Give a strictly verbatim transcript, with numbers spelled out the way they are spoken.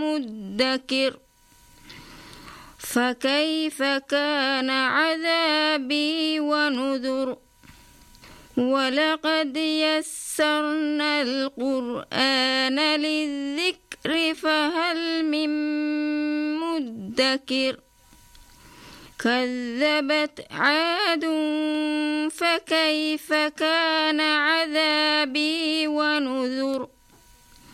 مدكر فكيف كان عذابي ونذر ولقد يسرنا القرآن للذكر فهل من مدكر كذبت عاد فكيف كان عذابي ونذر